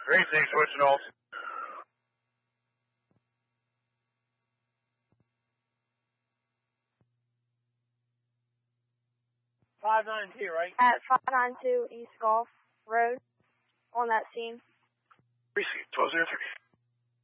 Green 6, switching off. .592, right? At 592 East Golf Road, on that scene. 1203.